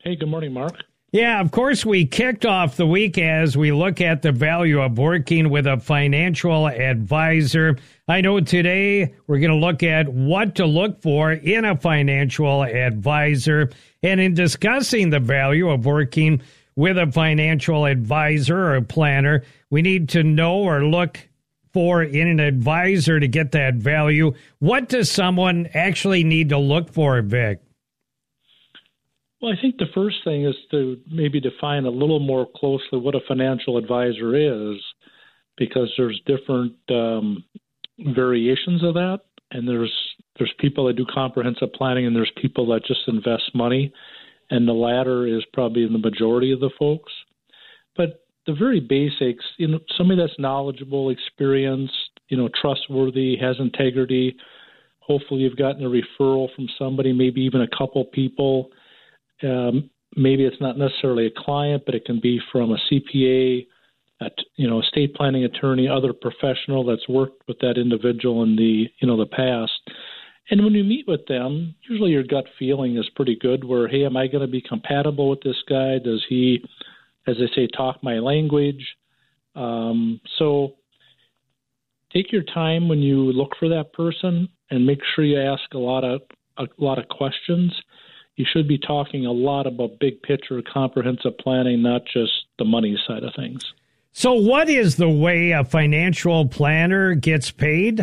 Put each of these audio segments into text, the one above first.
Hey, good morning, Mark. Yeah, of course, we kicked off the week as we look at the value of working with a financial advisor. I know today we're going to look at what to look for in a financial advisor. And in discussing the value of working with a financial advisor or a planner, we need to know or look for in an advisor to get that value. What does someone actually need to look for, Vic? Well, I think the first thing is to maybe define a little more closely what a financial advisor is, because there's different variations of that, and there's people that do comprehensive planning, and there's people that just invest money, and the latter is probably the majority of the folks. But the very basics, somebody that's knowledgeable, experienced, trustworthy, has integrity. Hopefully, you've gotten a referral from somebody, maybe even a couple people. Maybe it's not necessarily a client, but it can be from a CPA, estate planning attorney, other professional that's worked with that individual in the past. And when you meet with them, usually your gut feeling is pretty good where, hey, am I going to be compatible with this guy? Does he, as they say, talk my language? So take your time when you look for that person and make sure you ask a lot of questions. You should be talking a lot about big picture, comprehensive planning, not just the money side of things. So what is the way a financial planner gets paid?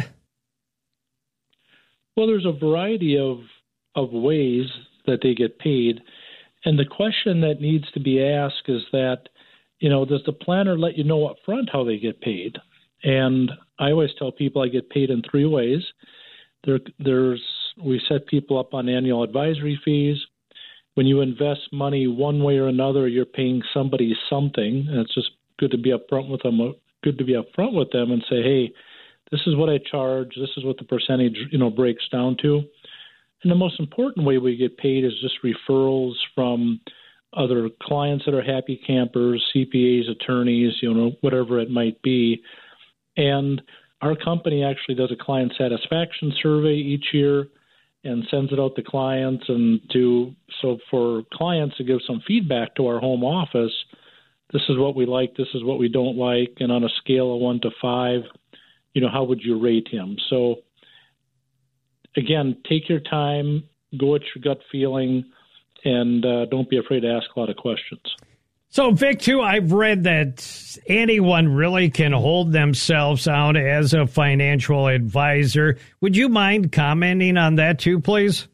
Well, there's a variety of ways that they get paid. And the question that needs to be asked is that, does the planner let you know up front how they get paid? And I always tell people I get paid in three ways. We set people up on annual advisory fees. When you invest money one way or another, you're paying somebody something, and it's just good to be upfront with them. And say, hey, this is what I charge. This is what the percentage, breaks down to. And the most important way we get paid is just referrals from other clients that are happy campers, CPAs, attorneys, whatever it might be. And our company actually does a client satisfaction survey each year and sends it out to clients so for clients to give some feedback to our home office. This is what we like. This is what we don't like. And on a scale of 1 to 5, how would you rate him? So again, take your time, go with your gut feeling, and don't be afraid to ask a lot of questions. So, Vic, too, I've read that anyone really can hold themselves out as a financial advisor. Would you mind commenting on that, too, please?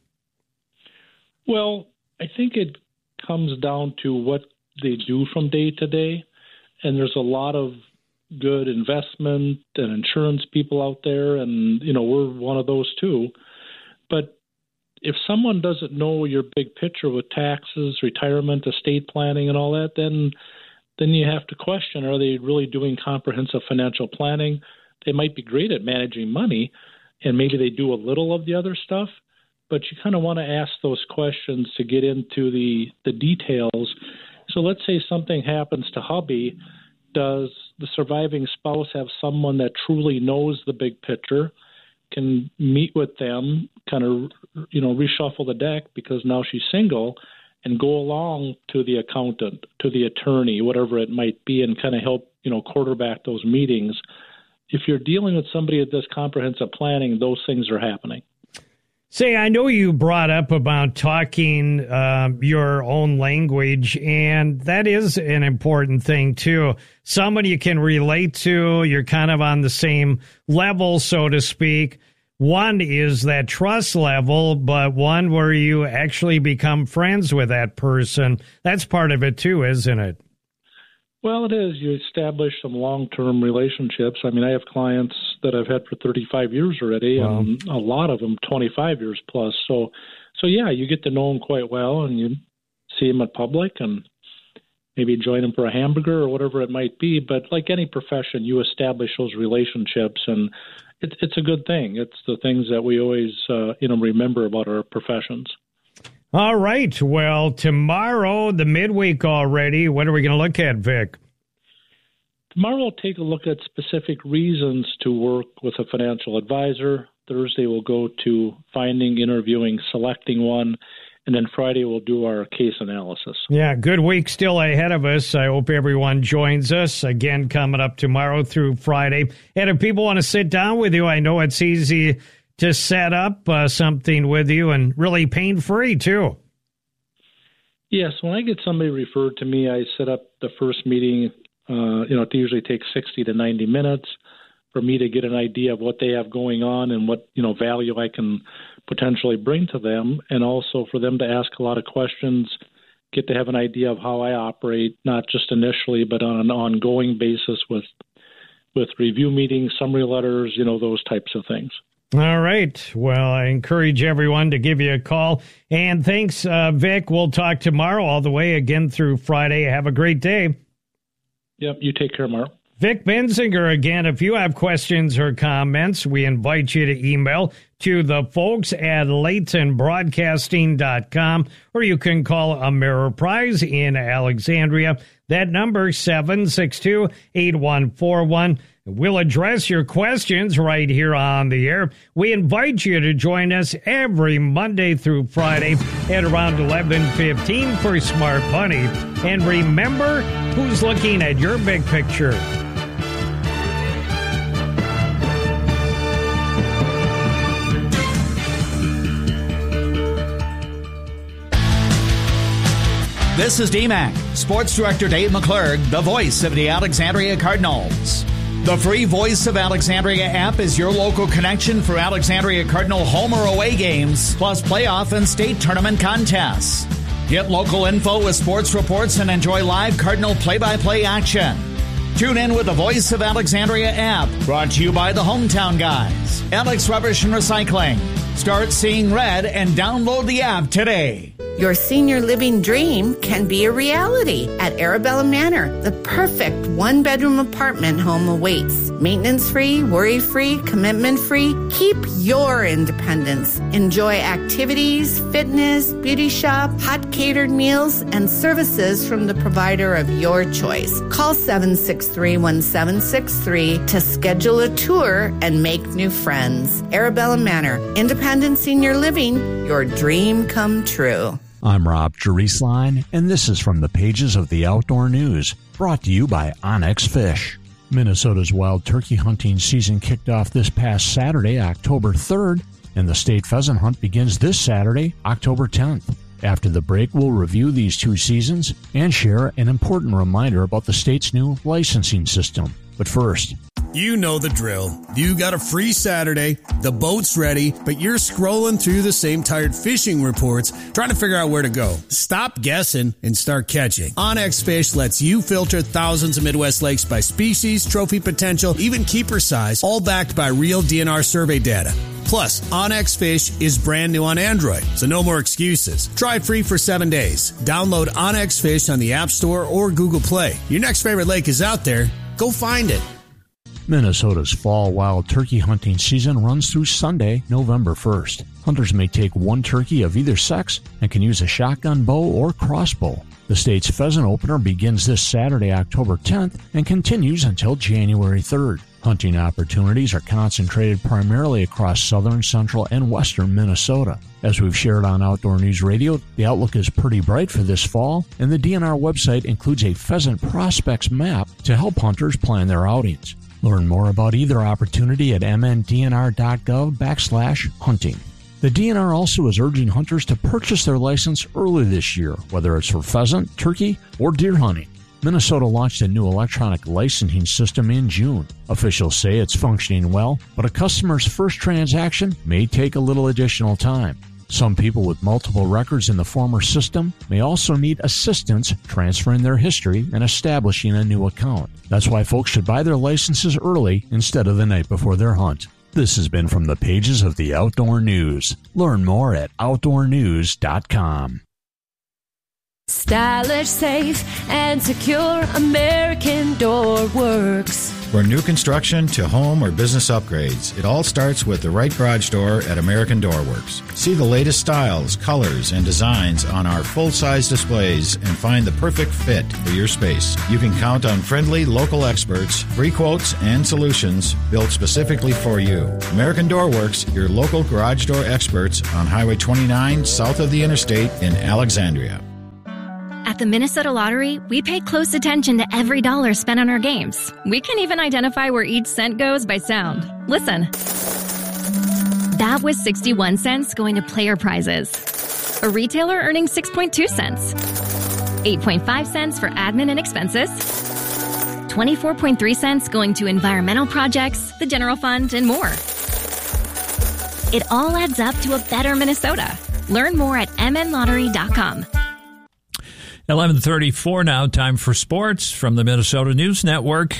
Well, I think it comes down to what they do from day to day. And there's a lot of good investment and insurance people out there, and, we're one of those, too. But if someone doesn't know your big picture with taxes, retirement, estate planning, and all that, then you have to question, are they really doing comprehensive financial planning? They might be great at managing money, and maybe they do a little of the other stuff, but you kind of want to ask those questions to get into the details. So let's say something happens to hubby. Does the surviving spouse have someone that truly knows the big picture, can meet with them, kind of, reshuffle the deck because now she's single, and go along to the accountant, to the attorney, whatever it might be, and kind of help, quarterback those meetings. If you're dealing with somebody that does comprehensive planning, those things are happening. Say, I know you brought up about talking your own language, and that is an important thing, too. Someone you can relate to, you're kind of on the same level, so to speak. One is that trust level, but one where you actually become friends with that person. That's part of it, too, isn't it? Well, it is. You establish some long-term relationships. I mean, I have clients that I've had for 35 years already, and a lot of them 25 years plus. So yeah, you get to know them quite well, and you see them in public and maybe join them for a hamburger or whatever it might be. But like any profession, you establish those relationships, and it's a good thing. It's the things that we always remember about our professions. All right. Well, tomorrow, the midweek already, what are we going to look at, Vic? Tomorrow we'll take a look at specific reasons to work with a financial advisor. Thursday we'll go to finding, interviewing, selecting one. and then Friday we'll do our case analysis. Yeah, good week still ahead of us. I hope everyone joins us again coming up tomorrow through Friday. And if people want to sit down with you, I know it's easy to set up something with you and really pain-free too. Yes, when I get somebody referred to me, I set up the first meeting. It usually takes 60 to 90 minutes for me to get an idea of what they have going on and what value I can potentially bring to them, and also for them to ask a lot of questions, get to have an idea of how I operate, not just initially, but on an ongoing basis with review meetings, summary letters, those types of things. All right. Well, I encourage everyone to give you a call. And thanks, Vic. We'll talk tomorrow all the way again through Friday. Have a great day. Yep. You take care, Mark. Vic Benzinger, again, if you have questions or comments, we invite you to email to the folks at LaytonBroadcasting.com, or you can call Ameriprise in Alexandria. That number, 762-8141. We'll address your questions right here on the air. We invite you to join us every Monday through Friday at around 11:15 for Smart Money. And remember, who's looking at your big picture? This is DMAC, Sports Director Dave McClurg, the voice of the Alexandria Cardinals. The free Voice of Alexandria app is your local connection for Alexandria Cardinal home or away games, plus playoff and state tournament contests. Get local info with sports reports and enjoy live Cardinal play-by-play action. Tune in with the Voice of Alexandria app, brought to you by the Hometown Guys, Alex Rubbish and Recycling. Start seeing red and download the app today. Your senior living dream can be a reality at Arabella Manor. The perfect one-bedroom apartment home awaits. Maintenance-free, worry-free, commitment-free. Keep your independence. Enjoy activities, fitness, beauty shop, hot catered meals, and services from the provider of your choice. Call 763-1763 to schedule a tour and make new friends. Arabella Manor, independent senior living, your dream come true. I'm Rob Jerisline, and this is from the pages of the Outdoor News, brought to you by Onyx Fish. Minnesota's wild turkey hunting season kicked off this past Saturday, October 3rd, and the state pheasant hunt begins this Saturday, October 10th. After the break, we'll review these two seasons and share an important reminder about the state's new licensing system. But first, you know the drill. You got a free Saturday, the boat's ready, but you're scrolling through the same tired fishing reports trying to figure out where to go. Stop guessing and start catching. Onyx Fish lets you filter thousands of Midwest lakes by species, trophy potential, even keeper size, all backed by real DNR survey data. Plus, Onyx Fish is brand new on Android, so no more excuses. Try it free for 7 days. Download Onyx Fish on the App Store or Google Play. Your next favorite lake is out there. Go find it. Minnesota's fall wild turkey hunting season runs through Sunday, November 1st. Hunters may take one turkey of either sex and can use a shotgun bow or crossbow. The state's pheasant opener begins this Saturday, October 10th, and continues until January 3rd. Hunting opportunities are concentrated primarily across southern, central, and western Minnesota. As we've shared on Outdoor News Radio, the outlook is pretty bright for this fall, and the DNR website includes a pheasant prospects map to help hunters plan their outings. Learn more about either opportunity at mndnr.gov/hunting. The DNR also is urging hunters to purchase their license early this year, whether it's for pheasant, turkey, or deer hunting. Minnesota launched a new electronic licensing system in June. Officials say it's functioning well, but a customer's first transaction may take a little additional time. Some people with multiple records in the former system may also need assistance transferring their history and establishing a new account. That's why folks should buy their licenses early instead of the night before their hunt. This has been from the pages of the Outdoor News. Learn more at outdoornews.com. Stylish, safe, and secure. American Door Works. For new construction to home or business upgrades, it all starts with the right garage door at American Door Works. See the latest styles, colors, and designs on our full-size displays and find the perfect fit for your space. You can count on friendly local experts, free quotes, and solutions built specifically for you. American Door Works, your local garage door experts on Highway 29 south of the interstate in Alexandria. At the Minnesota Lottery, we pay close attention to every dollar spent on our games. We can even identify where each cent goes by sound. Listen. That was 61 cents going to player prizes. A retailer earning 6.2 cents. 8.5 cents for admin and expenses. 24.3 cents going to environmental projects, the general fund, and more. It all adds up to a better Minnesota. Learn more at mnlottery.com. 11:34 now, time for sports from the Minnesota News Network.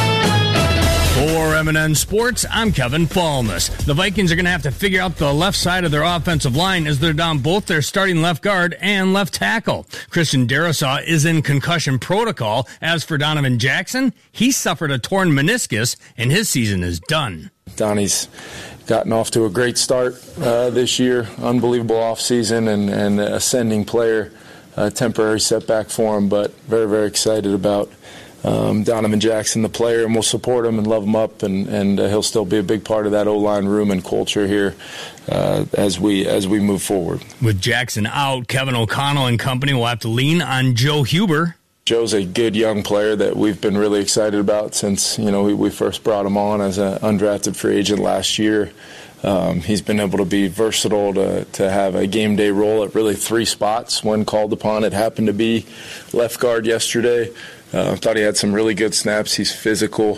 For M&N Sports, I'm Kevin Falmus. The Vikings are going to have to figure out the left side of their offensive line as they're down both their starting left guard and left tackle. Christian Darrisaw is in concussion protocol. As for Donovan Jackson, he suffered a torn meniscus, and his season is done. Donnie's gotten off to a great start this year. Unbelievable offseason and ascending player. Temporary setback for him, but very, very excited about Donovan Jackson, the player, and we'll support him and love him up, and he'll still be a big part of that O-line room and culture here as we move forward. With Jackson out, Kevin O'Connell and company will have to lean on Joe Huber. Joe's a good young player that we've been really excited about since we first brought him on as an undrafted free agent last year. He's been able to be versatile to have a game day role at really three spots when called upon. It happened to be left guard yesterday. Thought he had some really good snaps. He's physical.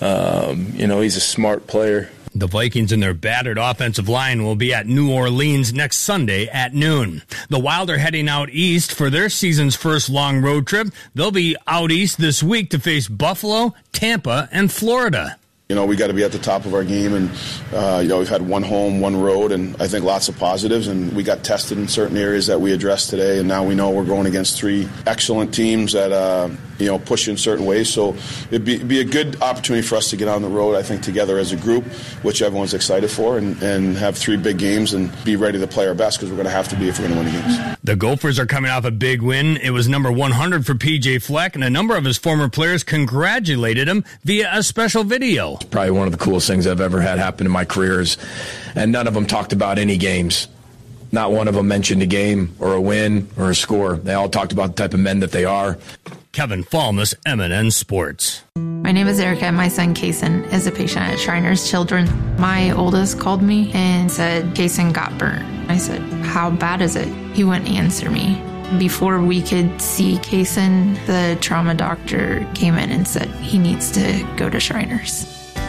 He's a smart player. The Vikings and their battered offensive line will be at New Orleans next Sunday at noon. The Wild are heading out east for their season's first long road trip. They'll be out east this week to face Buffalo, Tampa, and Florida. We got to be at the top of our game, and we've had one home, one road, and I think lots of positives, and we got tested in certain areas that we addressed today, and now we know we're going against three excellent teams that push in certain ways, so it'd be a good opportunity for us to get on the road, I think, together as a group, which everyone's excited for, and have three big games and be ready to play our best, because we're going to have to be if we're going to win the games. The Gophers are coming off a big win. It was number 100 for P.J. Fleck, and a number of his former players congratulated him via a special video. Probably one of the coolest things I've ever had happen in my careers, and none of them talked about any games. Not one of them mentioned a game or a win or a score. They all talked about the type of men that they are. Kevin Falmus, M&N Sports. My name is Erica. My son, Kaysen, is a patient at Shriners Children. My oldest called me and said, Kaysen got burnt. I said, how bad is it? He wouldn't answer me. Before we could see Kaysen, the trauma doctor came in and said he needs to go to Shriners.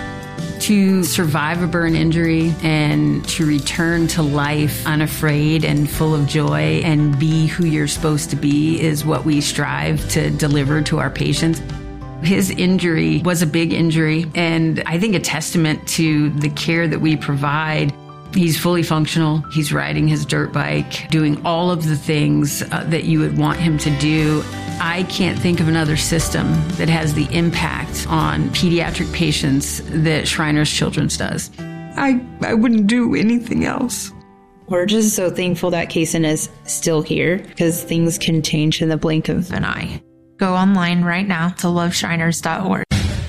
To survive a burn injury and to return to life unafraid and full of joy and be who you're supposed to be is what we strive to deliver to our patients. His injury was a big injury, and I think a testament to the care that we provide. He's fully functional. He's riding his dirt bike, doing all of the things that you would want him to do. I can't think of another system that has the impact on pediatric patients that Shriners Children's does. I wouldn't do anything else. We're just so thankful that Kaysen is still here, because things can change in the blink of an eye. Go online right now to loveshriners.org.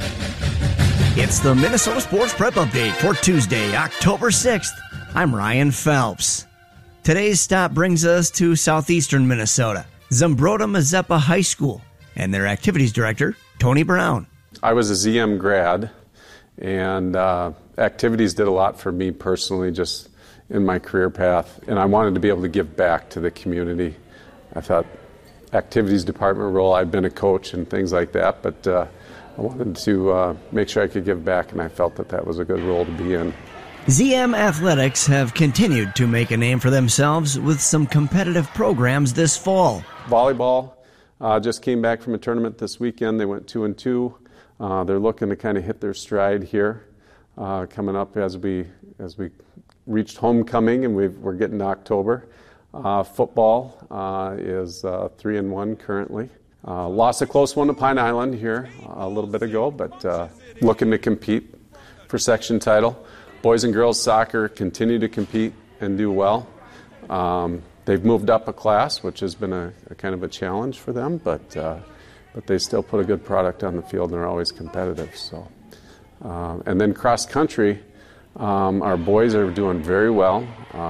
It's the Minnesota Sports Prep Update for Tuesday, October 6th. I'm Ryan Phelps. Today's stop brings us to southeastern Minnesota, Zumbrota Mazeppa High School, and their activities director, Tony Brown. I was a ZM grad, and activities did a lot for me personally, just in my career path, and I wanted to be able to give back to the community. I thought activities department role, I'd been a coach and things like that, but I wanted to make sure I could give back, and I felt that was a good role to be in. ZM Athletics have continued to make a name for themselves with some competitive programs this fall. Volleyball just came back from a tournament this weekend. They went 2-2. They're looking to kind of hit their stride here coming up as we reached homecoming, and we're getting to October. Football is 3-1 currently. Lost a close one to Pine Island here a little bit ago, but looking to compete for section title. Boys and girls soccer continue to compete and do well. They've moved up a class, which has been a kind of a challenge for them, but they still put a good product on the field and they're always competitive. So, and then cross country, our boys are doing very well.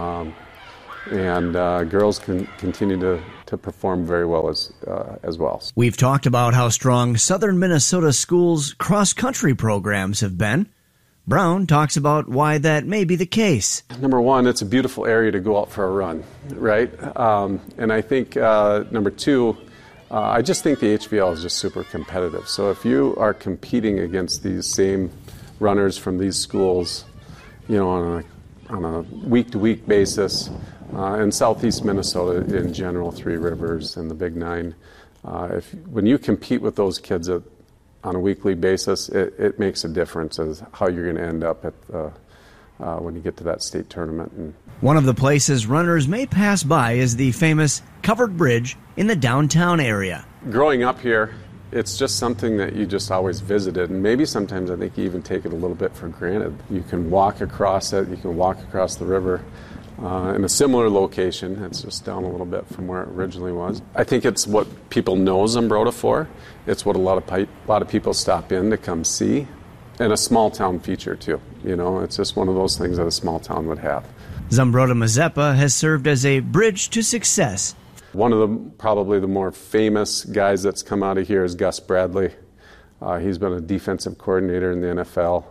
And girls can continue to perform very well as well. We've talked about how strong Southern Minnesota schools' cross-country programs have been. Brown talks about why that may be the case. Number one, it's a beautiful area to go out for a run, right? And I think, number two, I just think the HVL is just super competitive. So if you are competing against these same runners from these schools, on a week-to-week basis, in southeast Minnesota in general, Three Rivers and the Big Nine, when you compete with those kids on a weekly basis, it makes a difference as how you're going to end up at when you get to that state tournament. One of the places runners may pass by is the famous covered bridge in the downtown area. Growing up here, it's just something that you just always visited, and maybe sometimes I think you even take it a little bit for granted. You can walk across it, you can walk across the river in a similar location. It's just down a little bit from where it originally was. I think it's what people know Zumbrota for. It's what a lot of people stop in to come see, and a small town feature too. It's just one of those things that a small town would have. Zumbrota Mazeppa has served as a bridge to success. One of probably the more famous guys that's come out of here is Gus Bradley. He's been a defensive coordinator in the NFL,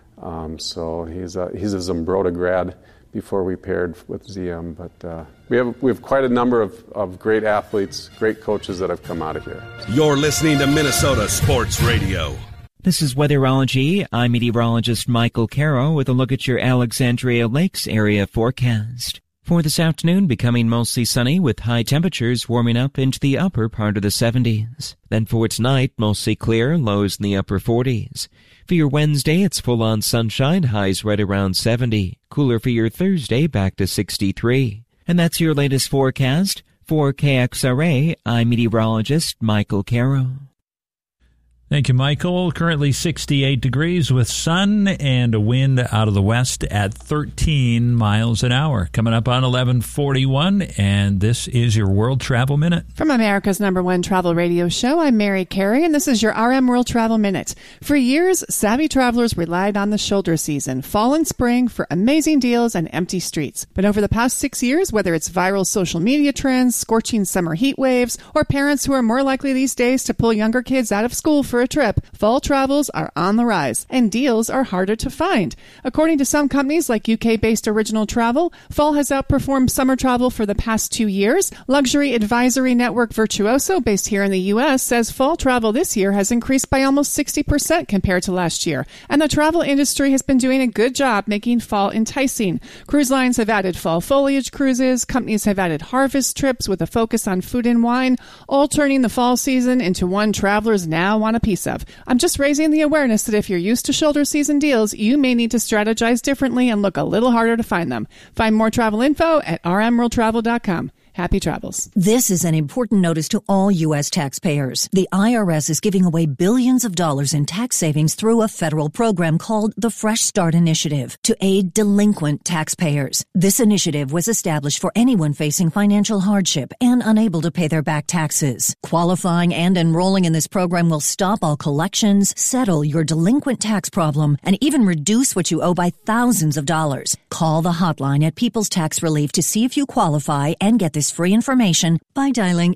so he's a Zumbrota grad before we paired with ZM. But we have quite a number of great athletes, great coaches that have come out of here. You're listening to Minnesota Sports Radio. This is Weatherology. I'm meteorologist Michael Caro with a look at your Alexandria Lakes area forecast. For this afternoon, becoming mostly sunny with high temperatures warming up into the upper part of the 70s. Then for tonight, mostly clear, lows in the upper 40s. For your Wednesday, it's full-on sunshine, highs right around 70. Cooler for your Thursday, back to 63. And that's your latest forecast. For KXRA, I'm meteorologist Michael Caro. Thank you, Michael. Currently 68 degrees with sun and a wind out of the west at 13 miles an hour. Coming up on 1141, and this is your World Travel Minute. From America's #1 travel radio show, I'm Mary Carey, and this is your RM World Travel Minute. For years, savvy travelers relied on the shoulder season, fall and spring, for amazing deals and empty streets. But over the past 6 years, whether it's viral social media trends, scorching summer heat waves, or parents who are more likely these days to pull younger kids out of school for a trip, fall travels are on the rise, and deals are harder to find. According to some companies like UK-based Original Travel, fall has outperformed summer travel for the past 2 years. Luxury advisory network Virtuoso, based here in the U.S., says fall travel this year has increased by almost 60% compared to last year, and the travel industry has been doing a good job making fall enticing. Cruise lines have added fall foliage cruises, companies have added harvest trips with a focus on food and wine, all turning the fall season into one travelers now want a piece of. I'm just raising the awareness that if you're used to shoulder season deals, you may need to strategize differently and look a little harder to find them. Find more travel info at rmworldtravel.com. Happy travels. This is an important notice to all U.S. taxpayers. The IRS is giving away billions of dollars in tax savings through a federal program called the Fresh Start Initiative to aid delinquent taxpayers. This initiative was established for anyone facing financial hardship and unable to pay their back taxes. Qualifying and enrolling in this program will stop all collections, settle your delinquent tax problem, and even reduce what you owe by thousands of dollars. Call the hotline at People's Tax Relief to see if you qualify and get this free information by dialing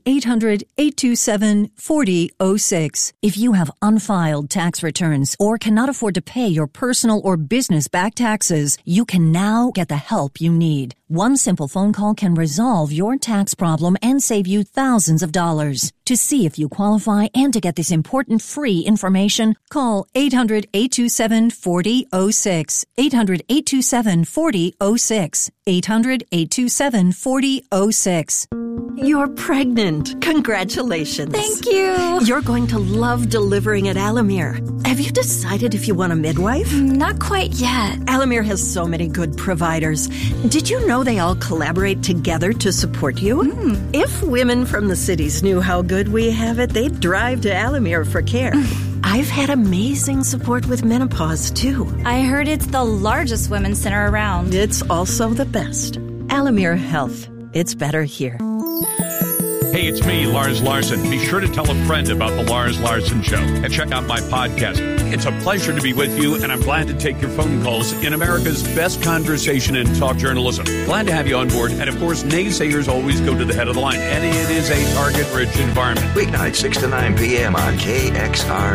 800-827-4006. If you have unfiled tax returns or cannot afford to pay your personal or business back taxes, you can now get the help you need. One simple phone call can resolve your tax problem and save you thousands of dollars. To see if you qualify and to get this important free information, call 800-827-4006. 800-827-4006. 800-827-4006. You're pregnant. Congratulations. Thank you. You're going to love delivering at Alamere. Have you decided if you want a midwife? Not quite yet. Alamere has so many good providers. Did you know they all collaborate together to support you? If women from the cities knew how good we have it, they'd drive to Alamere for care. I've had amazing support with menopause, too. I heard it's the largest women's center around. It's also the best. Alamere Health. It's better here. Hey, it's me, Lars Larson. Be sure to tell a friend about the Lars Larson Show and check out my podcast. It's a pleasure to be with you, and I'm glad to take your phone calls in America's best conversation and talk journalism. Glad to have you on board. And, of course, naysayers always go to the head of the line, and it is a target-rich environment. Weeknight, 6 to 9 p.m. on KXRJ.